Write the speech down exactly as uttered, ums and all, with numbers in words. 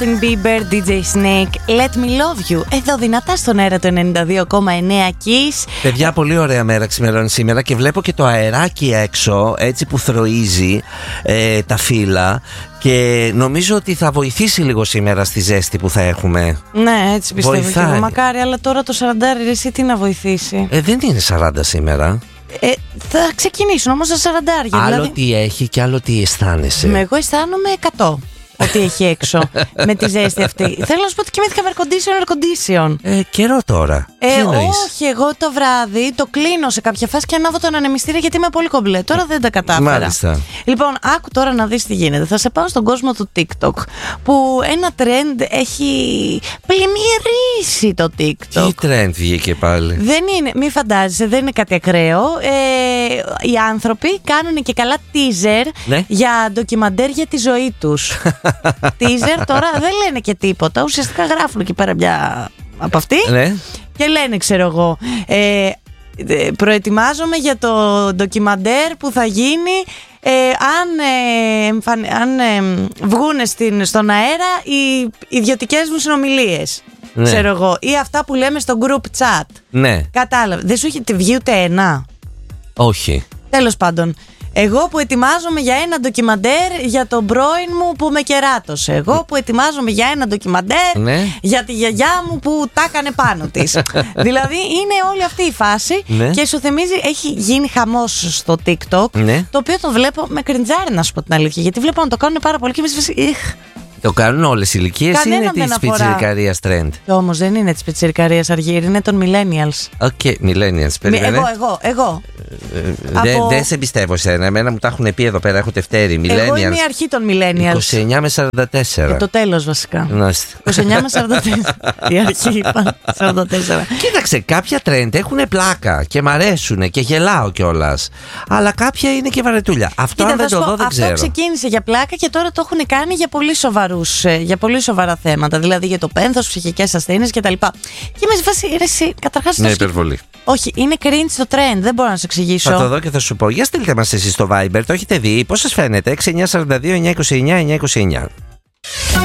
Bieber, ντι τζέι Snake, Let Me Love You. Εδώ δυνατά στον αέρα του ενενήντα δύο κόμμα εννέα Kiss. Παιδιά, πολύ ωραία μέρα ξημερώνει σήμερα και βλέπω και το αεράκι έξω, έτσι που θροίζει ε, τα φύλλα. Και νομίζω ότι θα βοηθήσει λίγο σήμερα στη ζέστη που θα έχουμε. Ναι, έτσι πιστεύω. Βοηθάει. Και εγώ, μακάρι, αλλά τώρα το σαράντα εσύ τι να βοηθήσει. Ε, δεν είναι σαράντα σήμερα. Ε, θα ξεκινήσουν όμως τα σαράντα. Άλλο δηλαδή... τι έχει και άλλο τι αισθάνεσαι. Με εγώ αισθάνομαι εκατό. Ότι έχει έξω με τη ζέστη αυτή. Θέλω να σου πω ότι κοιμήθηκα με air condition, air condition. Ε, καιρό τώρα. Ε, Τι εννοείς? όχι, εγώ το βράδυ το κλείνω σε κάποια φάση και ανάβω τον ανεμιστήρα γιατί είμαι πολύ κομπλέ. Τώρα δεν τα κατάφερα. Μάλιστα. Λοιπόν, άκου τώρα να δεις τι γίνεται. Θα σε πάω στον κόσμο του TikTok, που ένα trend έχει πλημμυρίσει το TikTok. Τι trend βγήκε πάλι? Δεν είναι, μη φαντάζεσαι, δεν είναι κάτι ακραίο. Ε, οι άνθρωποι κάνουν και καλά teaser, ναι, για ντοκιμαντέρ για τη ζωή τους. Teaser τώρα δεν λένε και τίποτα. Ουσιαστικά γράφουν εκεί πέρα μια από αυτή, ναι, και λένε, ξέρω εγώ, ε, προετοιμάζομαι για το ντοκιμαντέρ που θα γίνει ε, αν, ε, αν ε, βγούνε στην, στον αέρα οι ιδιωτικές μου συνομιλίες, ναι, ξέρω εγώ, ή αυτά που λέμε στο group chat. Ναι. Κατάλαβε. Δεν σου έχει βγει ούτε ένα? Όχι. Τέλος πάντων, εγώ που ετοιμάζομαι για ένα ντοκιμαντέρ για τον πρώην μου που με κεράτωσε. Εγώ που ετοιμάζομαι για ένα ντοκιμαντέρ, ναι, για τη γιαγιά μου που τα έκανε πάνω της. Δηλαδή είναι όλη αυτή η φάση, ναι, και σου θυμίζει, έχει γίνει χαμός στο TikTok, ναι, το οποίο το βλέπω με κριντζάρι, να σου πω την αλήθεια. Γιατί βλέπω να το κάνουν πάρα πολύ και με σφασί. Το κάνουν όλες οι ηλικίες ή είναι της πιτσιρικαρίας trend? Όμως δεν είναι της πιτσιρικαρίας, Αργύρη, είναι των millennials. Οκ, okay, millennials, περίμενε. Εγώ, εγώ, εγώ. Δεν από... δε σε πιστεύω εσένα, εμένα μου τα έχουν πει εδώ πέρα, έχω τευτέρι. Millennials. Εγώ είμαι η αρχή των millennials. είκοσι εννιά με σαράντα τέσσερα. Και το τέλος βασικά. είκοσι εννιά με σαράντα τέσσερα. Η αρχή είπα, σαράντα τέσσερα. Κοίταξε, κάποια trend έχουν πλάκα και μ' αρέσουν και γελάω κιόλας. Αλλά κάποια είναι και βαρετούλια. Αυτό αν δεν το δω δεν ξέρω. Αυτό ξεκίνησε για πλάκα και τώρα το έχουν κάνει για πολύ σοβαρό. Για πολύ σοβαρά θέματα, δηλαδή για το πένθος, ψυχικές ασθένειες κτλ. Και με βάση, εσύ, καταρχάς. Ναι, υπερβολή. Όχι, είναι cringe το trend, δεν μπορώ να σου εξηγήσω. Θα το δω και θα σου πω. Για στείλτε μας εσείς στο Viber, το έχετε δει, πώς σας φαίνεται? έξι εννιά τέσσερα δύο εννιά δύο εννιά εννιά δύο εννιά.